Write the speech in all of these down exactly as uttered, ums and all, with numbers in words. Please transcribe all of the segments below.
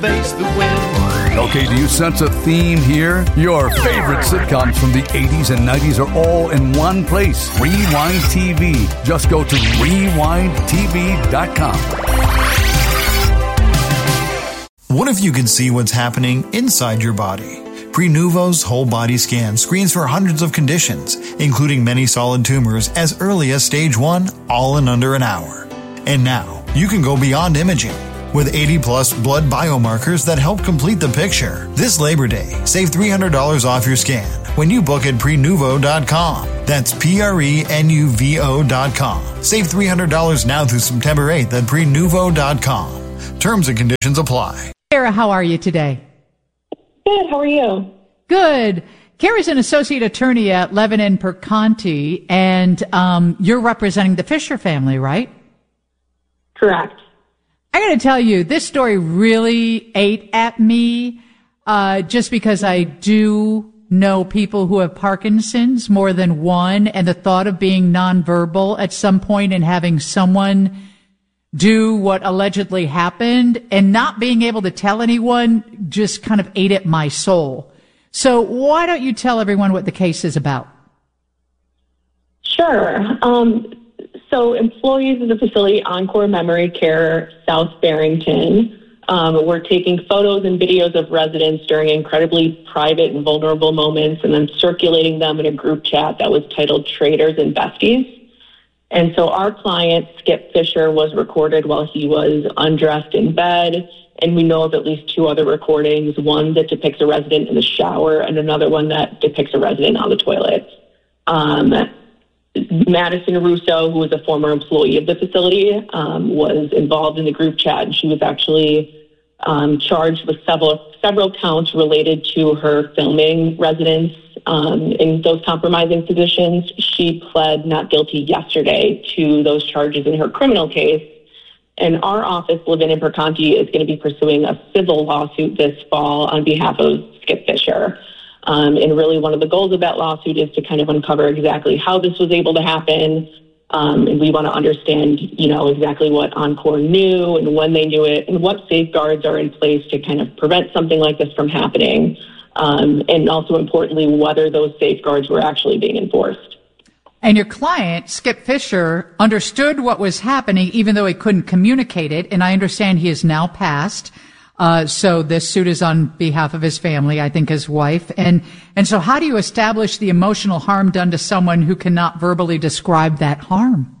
Face the wind. Okay, do you sense a theme here? Your favorite sitcoms from the eighties and nineties are all in one place. Rewind T V. Just go to rewind t v dot com. What if you could see what's happening inside your body? Prenuvo's whole body scan screens for hundreds of conditions, including many solid tumors as early as stage one, all in under an hour. And now, you can go beyond imaging. With eighty plus blood biomarkers that help complete the picture. This Labor Day, save three hundred dollars off your scan when you book at prenuvo dot com. That's P R E N U V O dot com. Save three hundred dollars now through September eighth at prenuvo dot com. Terms and conditions apply. Kara, how are you today? Good. How are you? Good. Kara's an associate attorney at Levin and Perconti, and um, you're representing the Fisher family, right? Correct. I got to tell you, this story really ate at me, uh, just because I do know people who have Parkinson's, more than one, and the thought of being nonverbal at some point and having someone do what allegedly happened and not being able to tell anyone just kind of ate at my soul. So why don't you tell everyone what the case is about? Sure. Um, So employees of the facility Encore Memory Care South Barrington um, were taking photos and videos of residents during incredibly private and vulnerable moments and then circulating them in a group chat that was titled Traders and Besties. And so our client, Skip Fisher, was recorded while he was undressed in bed. And we know of at least two other recordings, one that depicts a resident in the shower and another one that depicts a resident on the toilet. Um, Madison Russo, who was a former employee of the facility, um, was involved in the group chat, and she was actually um, charged with several several counts related to her filming residents um, in those compromising positions. She pled not guilty yesterday to those charges in her criminal case, and our office, Levin and Perconti, is going to be pursuing a civil lawsuit this fall on behalf of Skip Fisher. Um, and really one of the goals of that lawsuit is to kind of uncover exactly how this was able to happen. Um, and we want to understand, you know, exactly what Encore knew and when they knew it and what safeguards are in place to kind of prevent something like this from happening. Um, and also importantly, whether those safeguards were actually being enforced. And your client, Skip Fisher, understood what was happening even though he couldn't communicate it. And I understand he is now passed. Uh, so this suit is on behalf of his family, I think his wife. And, and so how do you establish the emotional harm done to someone who cannot verbally describe that harm?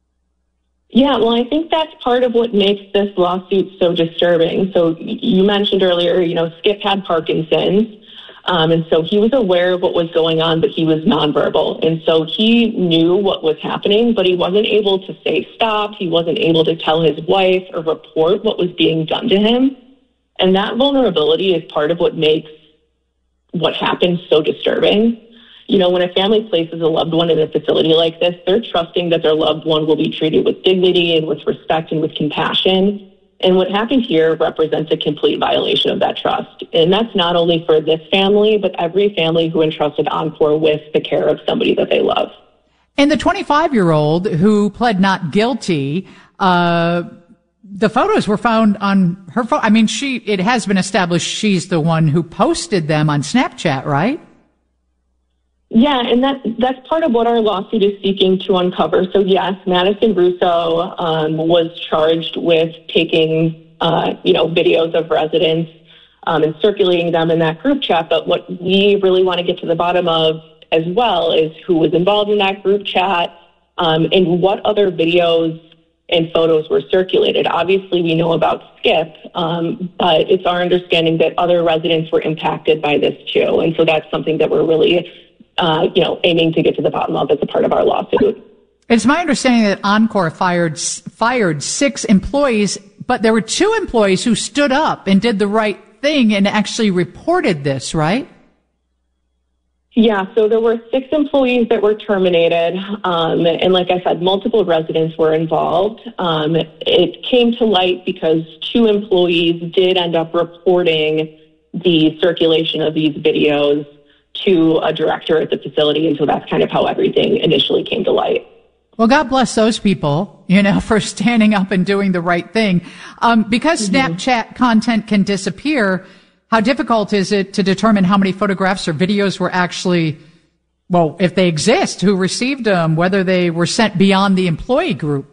Yeah, well, I think that's part of what makes this lawsuit so disturbing. So you mentioned earlier, you know, Skip had Parkinson's. Um, and so he was aware of what was going on, but he was nonverbal. And so he knew what was happening, but he wasn't able to say stop. He wasn't able to tell his wife or report what was being done to him. And that vulnerability is part of what makes what happened so disturbing. You know, when a family places a loved one in a facility like this, they're trusting that their loved one will be treated with dignity and with respect and with compassion. And what happened here represents a complete violation of that trust. And that's not only for this family, but every family who entrusted Encore with the care of somebody that they love. And the twenty-five-year-old who pled not guilty, uh, the photos were found on her phone. I mean, she, it has been established she's the one who posted them on Snapchat, right? Yeah, and that that's part of what our lawsuit is seeking to uncover. So yes, Madison Russo um, was charged with taking, uh, you know, videos of residents um, and circulating them in that group chat. But what we really want to get to the bottom of as well is who was involved in that group chat um, and what other videos and photos were circulated. Obviously, we know about Skip, um, but it's our understanding that other residents were impacted by this too. And so that's something that we're really Uh, you know, aiming to get to the bottom of as a part of our lawsuit. It's my understanding that Encore fired fired six employees, but there were two employees who stood up and did the right thing and actually reported this, right? Yeah, so there were six employees that were terminated, um, and like I said, multiple residents were involved. Um, it came to light because two employees did end up reporting the circulation of these videos to a director at the facility, and so that's kind of how everything initially came to light. Well, God bless those people, you know, for standing up and doing the right thing. Um, because mm-hmm. Snapchat content can disappear, how difficult is it to determine how many photographs or videos were actually, well, if they exist, who received them, whether they were sent beyond the employee group?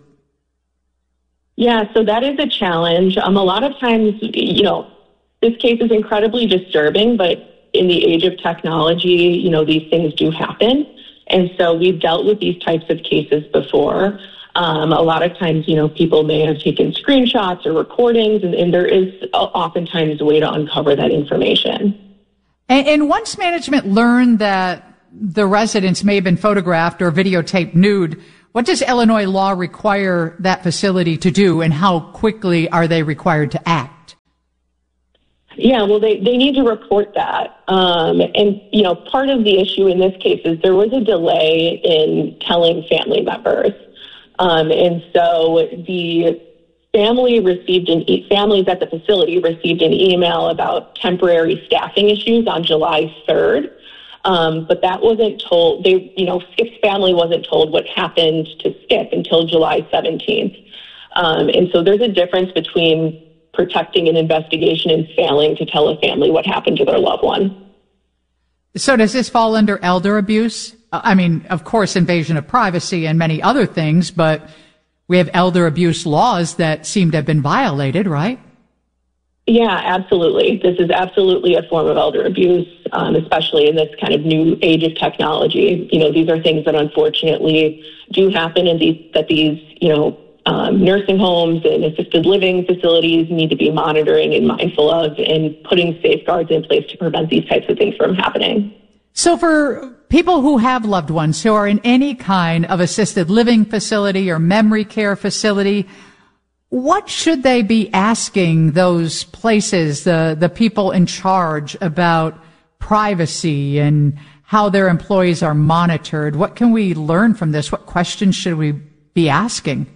Yeah, so that is a challenge. Um, a lot of times, you know, this case is incredibly disturbing, but in the age of technology, you know, these things do happen. And so we've dealt with these types of cases before. Um, a lot of times, you know, people may have taken screenshots or recordings, and, and there is oftentimes a way to uncover that information. And, and once management learned that the residents may have been photographed or videotaped nude, what does Illinois law require that facility to do, and how quickly are they required to act? Yeah, well, they, they need to report that. Um, and, you know, part of the issue in this case is there was a delay in telling family members. Um, and so the family received an e- families at the facility received an email about temporary staffing issues on July third. Um, but that wasn't told, they, you know, Skip's family wasn't told what happened to Skip until July seventeenth. Um, and so there's a difference between protecting an investigation and failing to tell a family what happened to their loved one. So does this fall under elder abuse? I mean, of course, invasion of privacy and many other things, but we have elder abuse laws that seem to have been violated, right? Yeah, absolutely. This is absolutely a form of elder abuse, um, especially in this kind of new age of technology. You know, these are things that unfortunately do happen, and these that these, you know, um, nursing homes and assisted living facilities need to be monitoring and mindful of, and putting safeguards in place to prevent these types of things from happening. So for people who have loved ones who are in any kind of assisted living facility or memory care facility, what should they be asking those places, the, the people in charge, about privacy and how their employees are monitored? What can we learn from this? What questions should we be asking?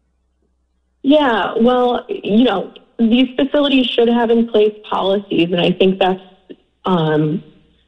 Yeah, well, you know, these facilities should have in place policies, and I think that's um,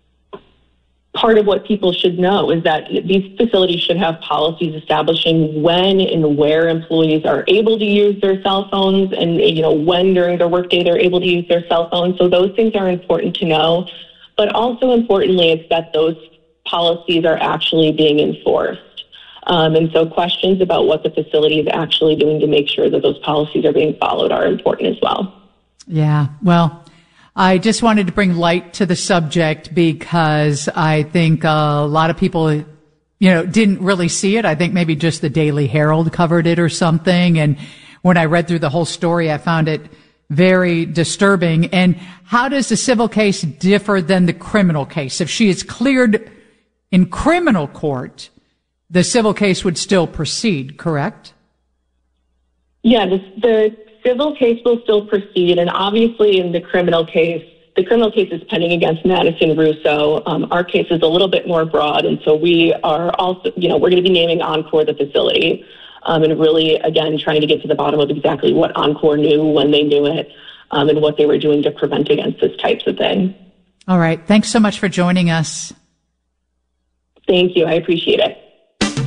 part of what people should know, is that these facilities should have policies establishing when and where employees are able to use their cell phones, and, you know, when during their workday they're able to use their cell phones. So those things are important to know. But also importantly, it's that those policies are actually being enforced. Um, and so questions about what the facility is actually doing to make sure that those policies are being followed are important as well. Yeah, well, I just wanted to bring light to the subject because I think a lot of people, you know, didn't really see it. I think maybe just the Daily Herald covered it or something. And when I read through the whole story, I found it very disturbing. And how does the civil case differ than the criminal case? If she is cleared in criminal court, the civil case would still proceed, correct? Yeah, the, the civil case will still proceed, and obviously in the criminal case, the criminal case is pending against Madison Russo. Um, our case is a little bit more broad, and so we are also, you know, we're going to be naming Encore the facility, um, and really, again, trying to get to the bottom of exactly what Encore knew, when they knew it, um, and what they were doing to prevent against this types of thing. All right. Thanks so much for joining us. Thank you. I appreciate it.